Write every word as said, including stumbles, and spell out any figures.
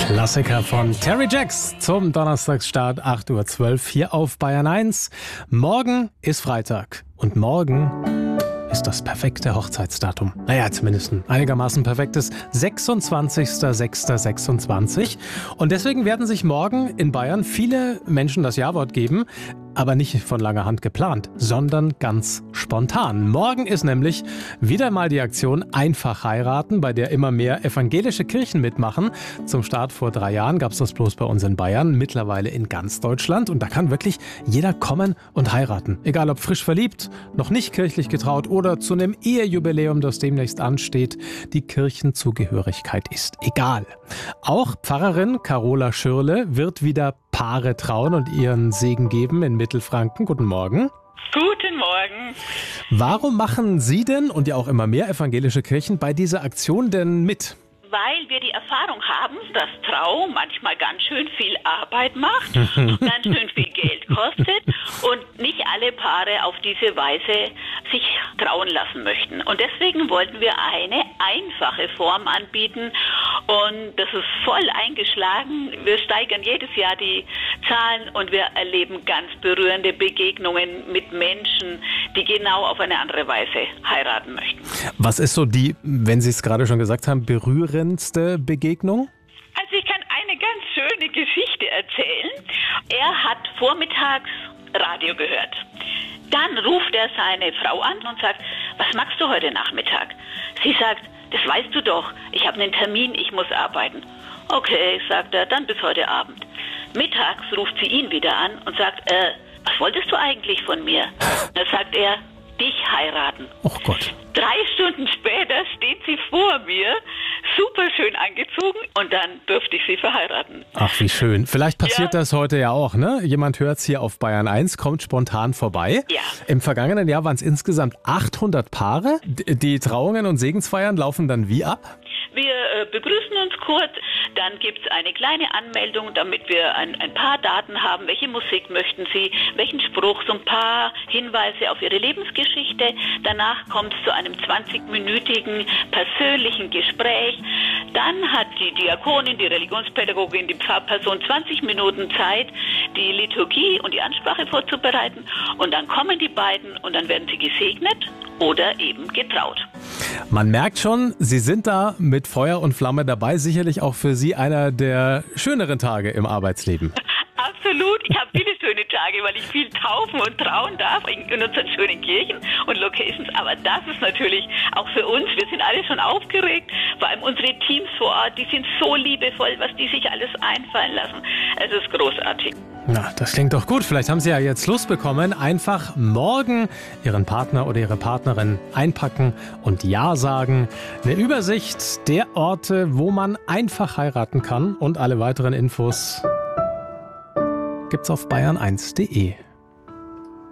Klassiker von Terry Jacks zum Donnerstagsstart acht Uhr zwölf hier auf Bayern eins. Morgen ist Freitag und morgen ist das perfekte Hochzeitsdatum. Naja, zumindest ein einigermaßen perfektes sechsundzwanzigster sechster sechsundzwanzig. Und deswegen werden sich morgen in Bayern viele Menschen das Ja-Wort geben, aber nicht von langer Hand geplant, sondern ganz spontan. Morgen ist nämlich wieder mal die Aktion Einfach heiraten, bei der immer mehr evangelische Kirchen mitmachen. Zum Start vor drei Jahren gab es das bloß bei uns in Bayern, mittlerweile in ganz Deutschland. Und da kann wirklich jeder kommen und heiraten. Egal ob frisch verliebt, noch nicht kirchlich getraut oder zu einem Ehejubiläum, das demnächst ansteht. Die Kirchenzugehörigkeit ist egal. Auch Pfarrerin Carola Schürle wird wieder Paare trauen und ihren Segen geben in Mittelfranken. Guten Morgen. Guten Morgen. Warum machen Sie denn und ja auch immer mehr evangelische Kirchen bei dieser Aktion denn mit? Weil wir die Erfahrung haben, dass Trauung manchmal ganz schön viel Arbeit macht, ganz schön viel Geld kostet und nicht alle Paare auf diese Weise sich trauen lassen möchten. Und deswegen wollten wir eine einfache Form anbieten und das ist voll eingeschlagen. Wir steigern jedes Jahr die Zahlen und wir erleben ganz berührende Begegnungen mit Menschen, die genau auf eine andere Weise heiraten möchten. Was ist so die, wenn Sie es gerade schon gesagt haben, berührendste Begegnung? Also ich kann eine ganz schöne Geschichte erzählen. Er hat vormittags Radio gehört. Dann ruft er seine Frau an und sagt, was machst du heute Nachmittag? Sie sagt, das weißt du doch, ich habe einen Termin, ich muss arbeiten. Okay, sagt er, dann bis heute Abend. Mittags ruft sie ihn wieder an und sagt, äh, was wolltest du eigentlich von mir? Da sagt er, dich heiraten. Oh Gott. Drei Stunden später steht sie vor mir, super schön angezogen und dann durfte ich sie verheiraten. Ach, wie schön. Vielleicht passiert Ja. das heute ja auch, ne? Jemand hört es hier auf Bayern eins, kommt spontan vorbei. Ja. Im vergangenen Jahr waren es insgesamt achthundert Paare. D- Die Trauungen und Segensfeiern laufen dann wie ab? Wir äh, begrüßen uns kurz, dann gibt es eine kleine Anmeldung, damit wir ein, ein paar Daten haben. Welche Musik möchten Sie, welchen Spruch, so ein paar Hinweise auf Ihre Lebensgeschichte. Danach kommt es zu einem zwanzigminütigen persönlichen Gespräch. Dann hat die Diakonin, die Religionspädagogin, die Pfarrperson zwanzig Minuten Zeit, die Liturgie und die Ansprache vorzubereiten. Und dann kommen die beiden und dann werden sie gesegnet oder eben getraut. Man merkt schon, Sie sind da mit Feuer und Flamme dabei. Sicherlich auch für Sie einer der schöneren Tage im Arbeitsleben. Absolut. Ich habe viele schöne Tage, weil ich viel taufen und trauen darf in unseren schönen Kirchen und Locations. Aber das ist natürlich auch für uns, wir sind alle schon aufgeregt. Vor allem unsere Teams vor Ort, die sind so liebevoll, was die sich alles einfallen lassen. Es ist großartig. Na, das klingt doch gut. Vielleicht haben Sie ja jetzt Lust bekommen. Einfach morgen Ihren Partner oder Ihre Partnerin einpacken und Ja sagen. Eine Übersicht der Orte, wo man einfach heiraten kann und alle weiteren Infos gibt's auf bayern eins punkt de.